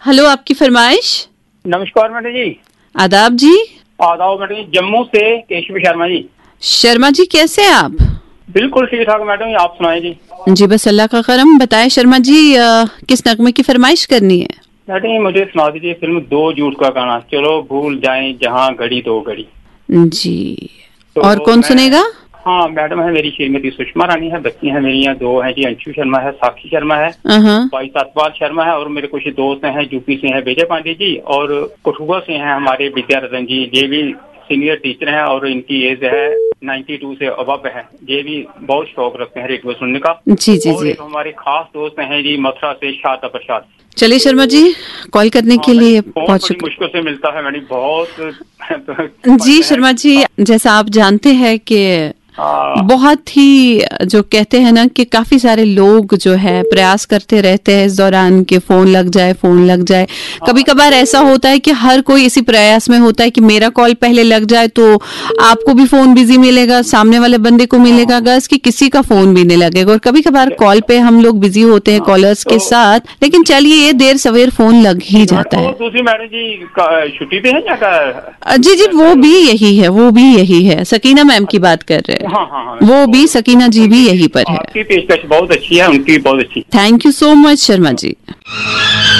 Hello, आपकी फरमाइश। नमस्कार मैडम जी। आदाब जी। आदाब मैडम जी, जम्मू से केशव शर्मा जी। शर्मा जी, कैसे हैं आप? बिल्कुल ठीक ठाक मैडम जी, आप सुनाएं जी। जी बस अल्लाह का करम। बताएं शर्मा जी, किस नगमे की फरमाइश करनी है? मैडम जी मुझे सुना दीजिए फिल्म दो झूठ का गाना, चलो भूल जाएं जहां घड़ी दो घड़ी। जी, तो और कौन सुनेगा? हाँ मैडम है मेरी श्रीमती सुषमा रानी है, बच्ची है मेरी यहाँ दो हैं जी, अंशु शर्मा है, साक्षी शर्मा है, भाई सतपाल शर्मा है, और मेरे कुछ दोस्त हैं यूपी से हैं विजय पांडे जी, और कठुआ से हैं हमारे विद्यारतन जी, ये भी सीनियर टीचर हैं और इनकी एज है 92 से अबव है। ये भी बहुत शौक रखते हैं रेडियो सुनने का। जी जी और जी। एक हमारे खास दोस्त हैं जी मथुरा से शादा प्रसाद। चलिए शर्मा जी, कॉल करने के लिए बहुत बड़ी मुश्किल से मिलता है मैडम, बहुत। जी शर्मा जी, जैसा आप जानते हैं कि बहुत ही जो कहते हैं ना कि काफी सारे लोग जो है प्रयास करते रहते हैं इस दौरान कि फोन लग जाए। कभी कभार ऐसा होता है कि हर कोई इसी प्रयास में होता है कि मेरा कॉल पहले लग जाए तो आपको भी फोन बिजी मिलेगा, सामने वाले बंदे को मिलेगा, गैस कि किसी का फोन भी नहीं लगेगा। और कभी कभार कॉल पे हम लोग बिजी होते हैं कॉलर्स के साथ, लेकिन चलिए ये देर सवेर फोन लग ही जाता है। दूसरी मैडम जी छुट्टी पे है क्या? जी जी, वो भी यही है, सकीना मैम की बात कर रहे हैं। हाँ, वो भी सकीना जी भी यहीं पर है। आपकी पेशकश बहुत अच्छी है, उनकी बहुत अच्छी। Thank you so much Sharma ji.